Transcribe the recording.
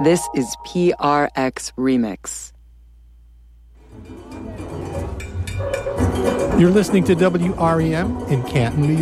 This is PRX Remix. You're listening to WREM in Canton, New York.